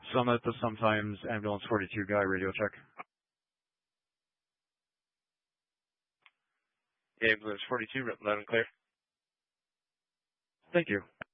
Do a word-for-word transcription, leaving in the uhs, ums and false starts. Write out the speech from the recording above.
Summit to sometimes ambulance forty-two guy radio check. Ambulance forty-two, loud and clear. Thank you.